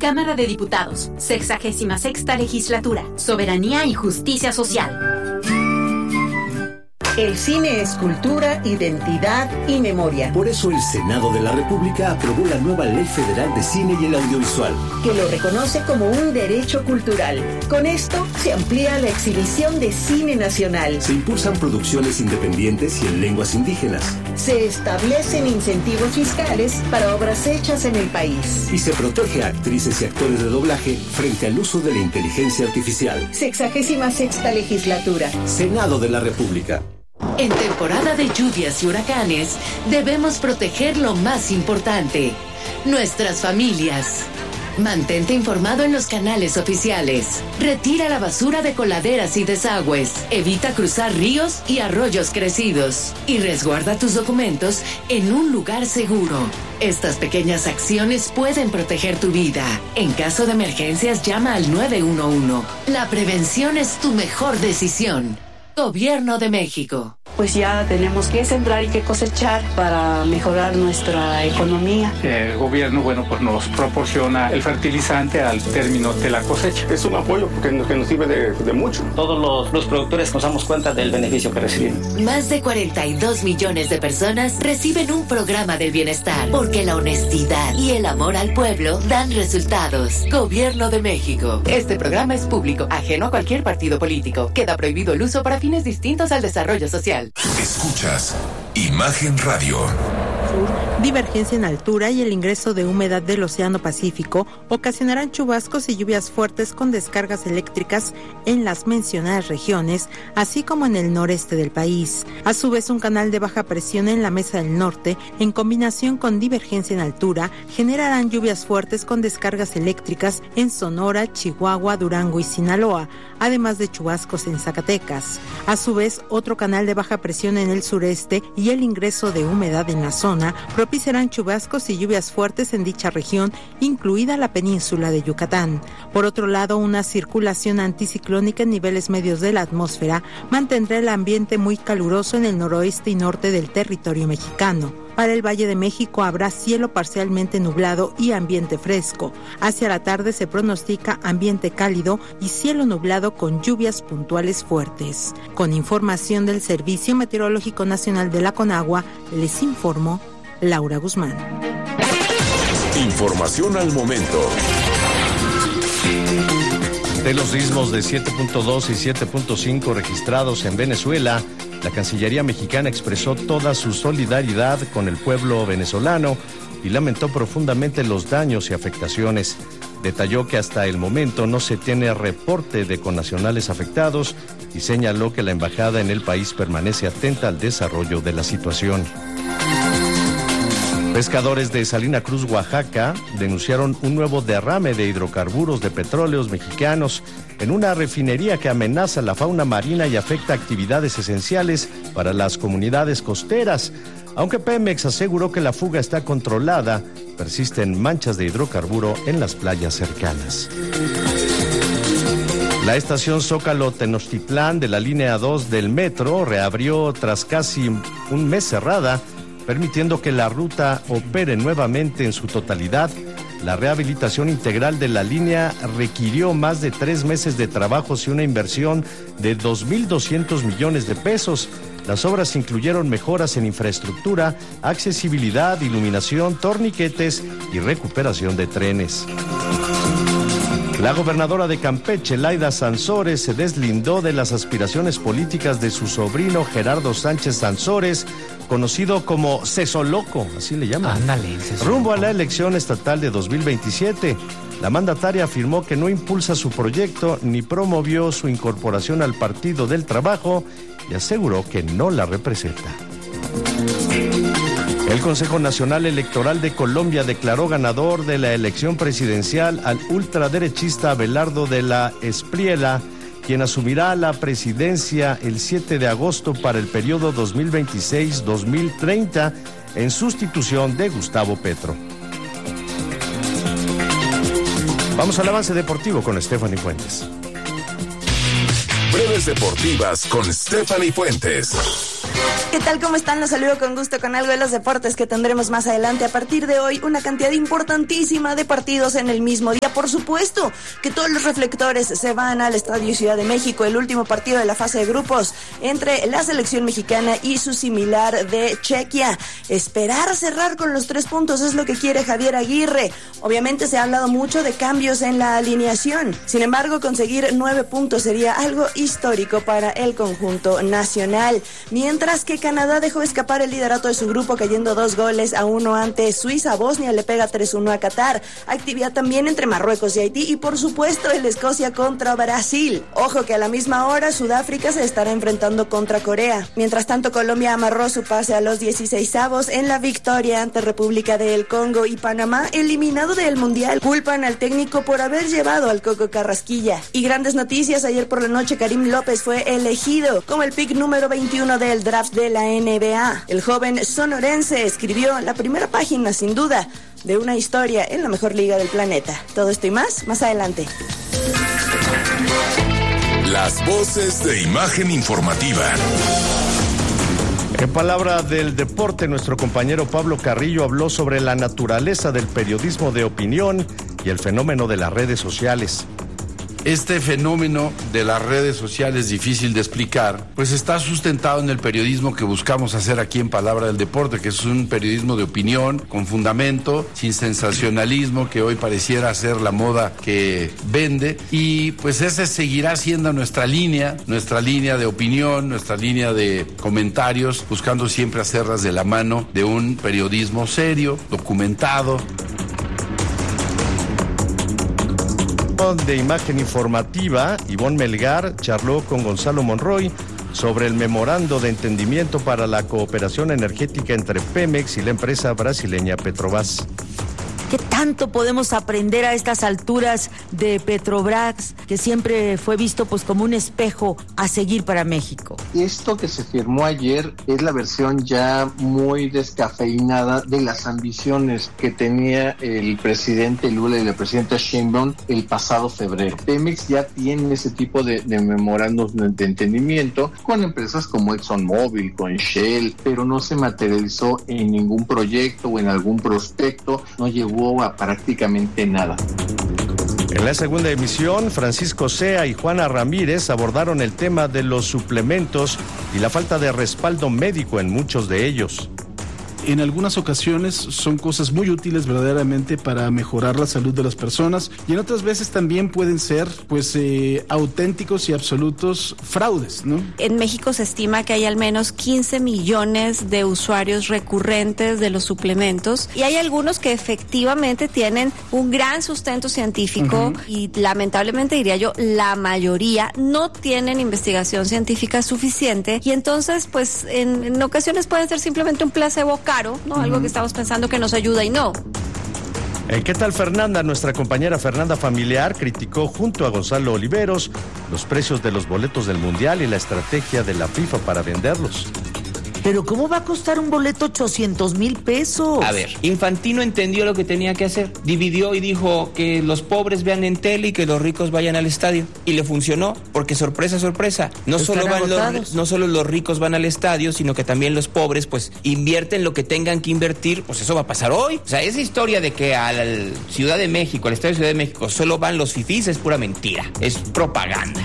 Cámara de Diputados, 66ª Legislatura, Soberanía y Justicia Social. El cine es cultura, identidad y memoria. Por eso el Senado de la República aprobó la nueva Ley Federal de Cine y el Audiovisual, que lo reconoce como un derecho cultural. Con esto se amplía la exhibición de cine nacional. Se impulsan producciones independientes y en lenguas indígenas. Se establecen incentivos fiscales para obras hechas en el país. Y se protege a actrices y actores de doblaje frente al uso de la inteligencia artificial. 66ª Legislatura. Senado de la República. En temporada de lluvias y huracanes, debemos proteger lo más importante, nuestras familias. Mantente informado en los canales oficiales. Retira la basura de coladeras y desagües. Evita cruzar ríos y arroyos crecidos. Y resguarda tus documentos en un lugar seguro. Estas pequeñas acciones pueden proteger tu vida. En caso de emergencias, llama al 911. La prevención es tu mejor decisión. Gobierno de México. Pues ya tenemos que sembrar y que cosechar para mejorar nuestra economía. El gobierno, pues nos proporciona el fertilizante al término de la cosecha. Es un apoyo que nos sirve de mucho. Todos los productores nos damos cuenta del beneficio que recibimos. Más de 42 millones de personas reciben un programa del bienestar, porque la honestidad y el amor al pueblo dan resultados. Gobierno de México. Este programa es público, ajeno a cualquier partido político. Queda prohibido el uso para fines distintos al desarrollo social. Escuchas Imagen Radio. Divergencia en altura y el ingreso de humedad del Océano Pacífico ocasionarán chubascos y lluvias fuertes con descargas eléctricas en las mencionadas regiones, así como en el noreste del país. A su vez, un canal de baja presión en la Mesa del Norte, en combinación con divergencia en altura, generarán lluvias fuertes con descargas eléctricas en Sonora, Chihuahua, Durango y Sinaloa, además de chubascos en Zacatecas. A su vez, otro canal de baja presión en el sureste y el ingreso de humedad en la zona propiciarán chubascos y lluvias fuertes en dicha región, incluida la península de Yucatán. Por otro lado, una circulación anticiclónica en niveles medios de la atmósfera mantendrá el ambiente muy caluroso en el noroeste y norte del territorio mexicano. Para el Valle de México habrá cielo parcialmente nublado y ambiente fresco. Hacia la tarde se pronostica ambiente cálido y cielo nublado con lluvias puntuales fuertes. Con información del Servicio Meteorológico Nacional de la Conagua, les informó Laura Guzmán. Información al momento. De los sismos de 7.2 y 7.5 registrados en Venezuela, la Cancillería mexicana expresó toda su solidaridad con el pueblo venezolano y lamentó profundamente los daños y afectaciones. Detalló que hasta el momento no se tiene reporte de connacionales afectados y señaló que la embajada en el país permanece atenta al desarrollo de la situación. Pescadores de Salina Cruz, Oaxaca, denunciaron un nuevo derrame de hidrocarburos de petróleos mexicanos en una refinería que amenaza la fauna marina y afecta actividades esenciales para las comunidades costeras. Aunque Pemex aseguró que la fuga está controlada, persisten manchas de hidrocarburo en las playas cercanas. La estación Zócalo Tenochtitlán de la línea 2 del metro reabrió tras casi un mes cerrada, permitiendo que la ruta opere nuevamente en su totalidad. La rehabilitación integral de la línea requirió más de 3 meses de trabajos y una inversión de 2.200 millones de pesos. Las obras incluyeron mejoras en infraestructura, accesibilidad, iluminación, torniquetes y recuperación de trenes. La gobernadora de Campeche, Laida Sansores, se deslindó de las aspiraciones políticas de su sobrino Gerardo Sánchez Sansores, conocido como Cesoloco, así le llaman. Ándale, rumbo a la elección estatal de 2027. La mandataria afirmó que no impulsa su proyecto ni promovió su incorporación al Partido del Trabajo y aseguró que no la representa. El Consejo Nacional Electoral de Colombia declaró ganador de la elección presidencial al ultraderechista Abelardo de la Espriella, quien asumirá la presidencia el 7 de agosto para el periodo 2026-2030 en sustitución de Gustavo Petro. Vamos al avance deportivo con Stephanie Fuentes. Breves deportivas con Stephanie Fuentes. ¿Qué tal? ¿Cómo están? Los saludo con gusto con algo de los deportes que tendremos más adelante. A partir de hoy, una cantidad importantísima de partidos en el mismo día. Por supuesto que todos los reflectores se van al Estadio Ciudad de México, el último partido de la fase de grupos entre la selección mexicana y su similar de Chequia. Esperar cerrar con los 3 puntos es lo que quiere Javier Aguirre. Obviamente se ha hablado mucho de cambios en la alineación. Sin embargo, conseguir 9 puntos sería algo histórico para el conjunto nacional. Mientras que Canadá dejó escapar el liderato de su grupo cayendo 2-1 ante Suiza. Bosnia le pega 3-1 a Qatar. Actividad también entre Marruecos y Haití y por supuesto el Escocia contra Brasil. Ojo que a la misma hora Sudáfrica se estará enfrentando contra Corea. Mientras tanto Colombia amarró su pase a los 16avos en la victoria ante República del Congo y Panamá, eliminado del Mundial, culpan al técnico por haber llevado al Coco Carrasquilla. Y grandes noticias, ayer por la noche Karim López fue elegido como el pick número 21 del draft de la NBA. El joven sonorense escribió la primera página, sin duda, de una historia en la mejor liga del planeta. Todo esto y más adelante. Las voces de Imagen Informativa. En palabra del deporte, nuestro compañero Pablo Carrillo habló sobre la naturaleza del periodismo de opinión y el fenómeno de las redes sociales. Este fenómeno de las redes sociales difícil de explicar, pues está sustentado en el periodismo que buscamos hacer aquí en Palabra del Deporte, que es un periodismo de opinión, con fundamento, sin sensacionalismo, que hoy pareciera ser la moda que vende, y pues esa seguirá siendo nuestra línea de opinión, nuestra línea de comentarios, buscando siempre hacerlas de la mano de un periodismo serio, documentado. De Imagen Informativa, Ivonne Melgar charló con Gonzalo Monroy sobre el memorando de entendimiento para la cooperación energética entre Pemex y la empresa brasileña Petrobras. ¿Qué tanto podemos aprender a estas alturas de Petrobras, que siempre fue visto pues como un espejo a seguir para México? Esto que se firmó ayer es la versión ya muy descafeinada de las ambiciones que tenía el presidente Lula y la presidenta Sheinbaum el pasado febrero. Pemex ya tiene ese tipo de memorandos de entendimiento con empresas como ExxonMobil, con Shell, pero no se materializó en ningún proyecto o en algún prospecto, no llegó a prácticamente nada. En la segunda emisión, Francisco Sea y Juana Ramírez abordaron el tema de los suplementos y la falta de respaldo médico en muchos de ellos. En algunas ocasiones son cosas muy útiles verdaderamente para mejorar la salud de las personas y en otras veces también pueden ser pues auténticos y absolutos fraudes, ¿no? En México se estima que hay al menos 15 millones de usuarios recurrentes de los suplementos y hay algunos que efectivamente tienen un gran sustento científico y lamentablemente diría yo la mayoría no tienen investigación científica suficiente y entonces pues en ocasiones pueden ser simplemente un placebo caro, ¿no? Algo que estamos pensando que nos ayuda y no. ¿Qué tal Fernanda? Nuestra compañera Fernanda Familiar criticó junto a Gonzalo Oliveros los precios de los boletos del Mundial y la estrategia de la FIFA para venderlos. Pero ¿cómo va a costar un boleto 800,000 pesos? A ver, Infantino entendió lo que tenía que hacer. Dividió y dijo que los pobres vean en tele y que los ricos vayan al estadio. Y le funcionó, porque sorpresa, sorpresa. No solo los ricos van al estadio, sino que también los pobres pues invierten lo que tengan que invertir. Pues eso va a pasar hoy. O sea, esa historia de que a la Ciudad de México, al estadio de Ciudad de México, solo van los fifís es pura mentira. Es propaganda.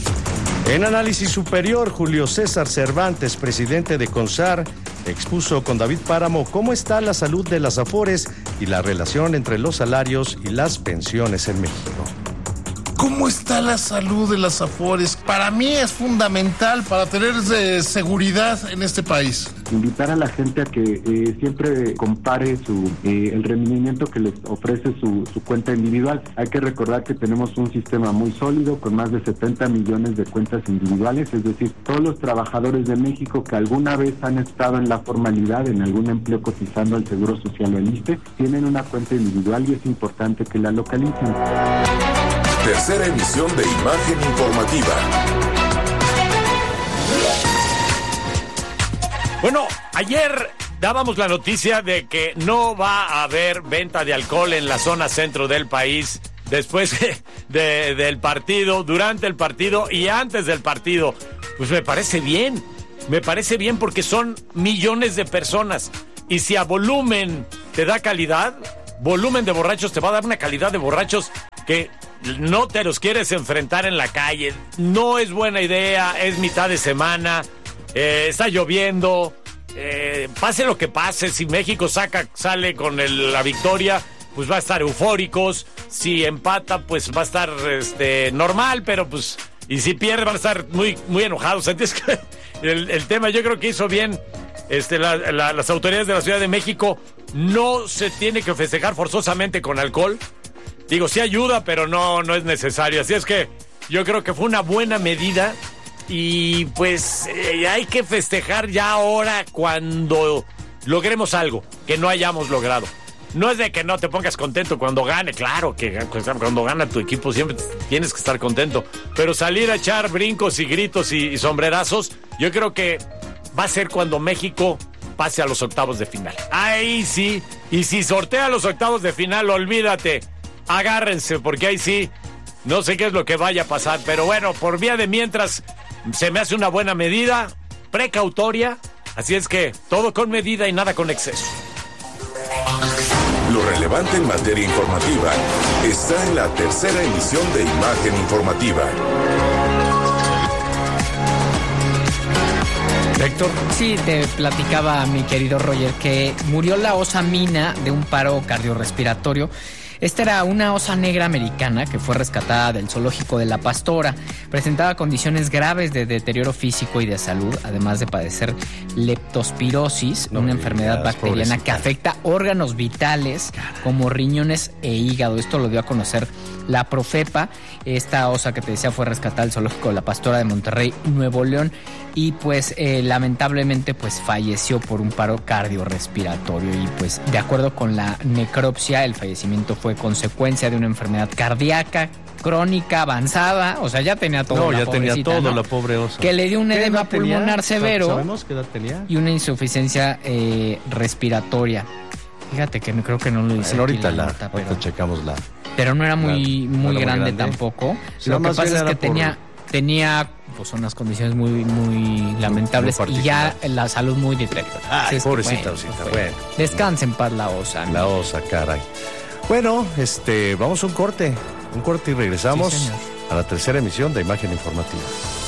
En Análisis Superior, Julio César Cervantes, presidente de CONSAR, expuso con David Páramo cómo está la salud de las AFORES y la relación entre los salarios y las pensiones en México. ¿Cómo está la salud de las AFORES? Para mí es fundamental para tener seguridad en este país. Invitar a la gente a que siempre compare el rendimiento que les ofrece su cuenta individual. Hay que recordar que tenemos un sistema muy sólido con más de 70 millones de cuentas individuales, es decir, todos los trabajadores de México que alguna vez han estado en la formalidad, en algún empleo cotizando al Seguro Social o al ISSSTE, tienen una cuenta individual y es importante que la localicen. Tercera emisión de Imagen Informativa. Bueno, ayer dábamos la noticia de que no va a haber venta de alcohol en la zona centro del país después del partido, durante el partido y antes del partido. Pues me parece bien. me parece bien porque son millones de personas. Y si a volumen te da calidad, volumen de borrachos te va a dar una calidad de borrachos que no te los quieres enfrentar en la calle. No es buena idea, es mitad de semana, está lloviendo, pase lo que pase. Si México sale con la victoria, pues va a estar eufóricos. Si empata, pues va a estar normal, pero pues... Y si pierde, van a estar muy, muy enojados. Entonces, el tema, yo creo que hizo bien las autoridades de la Ciudad de México. No se tiene que festejar forzosamente con alcohol. Digo, sí ayuda, pero no es necesario. Así es que yo creo que fue una buena medida. Y pues hay que festejar ya ahora cuando logremos algo que no hayamos logrado. No es de que no te pongas contento cuando gane, claro que cuando gana tu equipo siempre tienes que estar contento, pero salir a echar brincos y gritos y sombrerazos, yo creo que va a ser cuando México pase a los octavos de final. Ahí sí, y si sortea los octavos de final, olvídate, agárrense, porque ahí sí, no sé qué es lo que vaya a pasar, pero bueno, por vía de mientras, se me hace una buena medida, precautoria, así es que todo con medida y nada con exceso. Lo relevante en materia informativa está en la tercera emisión de Imagen Informativa. Héctor. Sí, te platicaba mi querido Roger que murió la osa Mina de un paro cardiorrespiratorio. Esta era una osa negra americana que fue rescatada del zoológico de La Pastora. Presentaba condiciones graves de deterioro físico y de salud, además de padecer leptospirosis, una enfermedad bacteriana que afecta órganos vitales como riñones e hígado. Esto lo dio a conocer la Profepa. Esta osa que te decía fue rescatada del zoológico de La Pastora de Monterrey, Nuevo León, y pues lamentablemente pues falleció por un paro cardiorrespiratorio. Y pues de acuerdo con la necropsia, el fallecimiento fue consecuencia de una enfermedad cardíaca crónica avanzada, o sea, ya tenía todo. Ya tenía todo, ¿no? La pobre osa. Que le dio un edema pulmonar severo. ¿Sabemos qué edad tenía? Y una insuficiencia respiratoria. Fíjate que creo que no lo dice. Ahorita ahorita checamos pero no era muy grande tampoco. Lo que pasa es que tenía pues unas condiciones muy lamentables y ya la salud muy deteriorada. Ay, pobrecita osita. Bueno. Descansa en paz la osa. La osa, caray. Bueno, vamos a un corte y regresamos a la tercera emisión de Imagen Informativa.